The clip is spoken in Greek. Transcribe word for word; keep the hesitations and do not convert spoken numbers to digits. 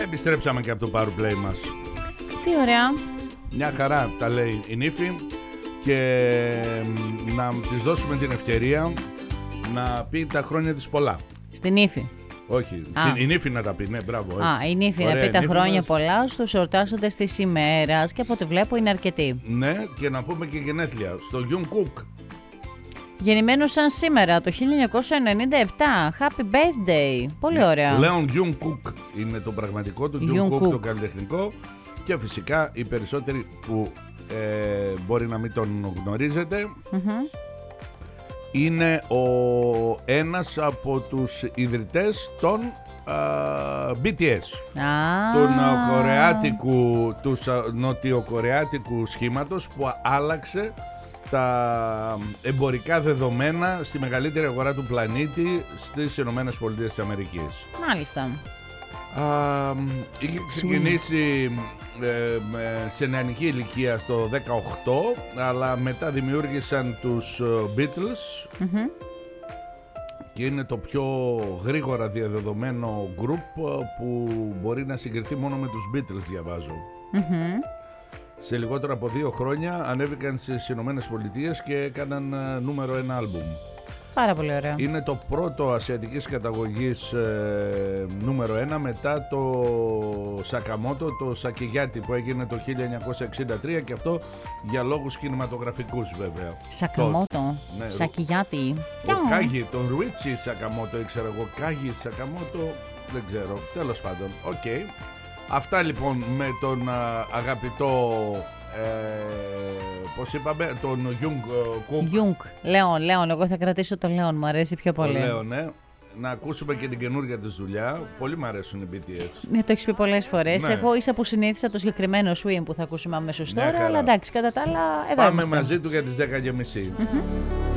Επιστρέψαμε και από το Powerplay μας. Τι ωραία. Μια χαρά τα λέει η Νύφη. Και να της δώσουμε την ευκαιρία να πει τα χρόνια της πολλά. Στην Νύφη. Όχι, η Νύφη να τα πει, ναι, μπράβο. Έτσι. Α, η Νύφη να πει τα χρόνια μας. πολλά στους εορτάζοντες της ημέρας και από ό,τι βλέπω είναι αρκετοί. Ναι, και να πούμε και γενέθλια στο Jungkook. Γεννημένος σαν σήμερα το χίλια εννιακόσια ενενήντα επτά. Happy birthday. Πολύ ωραία. Λέον Jungkook είναι το πραγματικό του, Jungkook το καλλιτεχνικό. Και φυσικά οι περισσότεροι που ε, μπορεί να μην τον γνωρίζετε, mm-hmm. είναι ο ένας από τους ιδρυτές των α, μπι τι ες, ah. του, νεοκορεάτικου, του νοτιοκορεάτικου σχήματος που άλλαξε τα εμπορικά δεδομένα στη μεγαλύτερη αγορά του πλανήτη στις Ηνωμένες Πολιτείες της Αμερικής. Μάλιστα. Uh, είχε ξεκινήσει ε, σε νεανική ηλικία στο δεκαοκτώ, αλλά μετά δημιούργησαν τους Beatles, mm-hmm. και είναι το πιο γρήγορα διαδεδομένο group που μπορεί να συγκριθεί μόνο με τους Beatles, διαβάζω. Mm-hmm. Σε λιγότερο από δύο χρόνια ανέβηκαν στις Ηνωμένες Πολιτείες και έκαναν νούμερο ένα άλμπουμ. Πάρα πολύ ωραία. Είναι το πρώτο ασιατικής καταγωγής ε, νούμερο ένα μετά το Σακαμότο, το Σακιγιάτι που έγινε το χίλια εννιακόσια εξήντα τρία, και αυτό για λόγους κινηματογραφικούς βέβαια. Σακαμότο, ναι, Σακιγιάτι. Ο Κάγι, τον Ρουίτσι Σακαμότο ήξερα εγώ, Κάγι Σακαμότο δεν ξέρω, τέλος πάντων. Οκ. Okay. Αυτά λοιπόν με τον α, αγαπητό... Ε, πώς είπαμε, τον Jungkook. Γιούγκ, Λέον, Λέον, εγώ θα κρατήσω τον Λέον, μου αρέσει πιο πολύ. Το Λέον, ναι. Να ακούσουμε και την καινούργια της δουλειά. Πολύ μου αρέσουν οι μπι τι ες. Ναι, το έχεις πει πολλές φορές. Ναι. Εγώ ίσα που συνήθισα το συγκεκριμένο swing που θα ακούσουμε αμέσως τώρα, χαρά. αλλά εντάξει, κατά τα άλλα, εδώ Πάμε είμαστε. μαζί του για τις δέκα και μισή. Mm-hmm.